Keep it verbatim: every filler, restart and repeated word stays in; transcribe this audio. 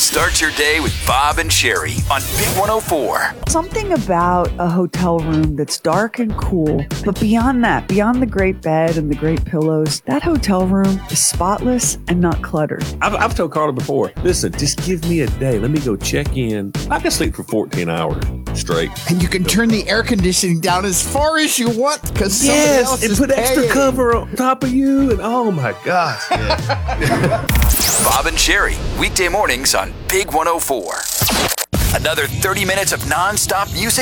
Start your day with Bob and Sherry on Big one oh four. Something about a hotel room that's dark and cool, but beyond that, beyond the great bed and the great pillows, that hotel room is spotless and not cluttered. I've, I've told Carla before, listen, just give me a day. Let me go check in. I can sleep for fourteen hours straight. And you can turn the air conditioning down as far as you want because somebody Yes, else and is put extra paying. cover on top of you. And oh my gosh. Yeah. Bob and Sherry, weekday mornings on Big one oh four. Another thirty minutes of nonstop music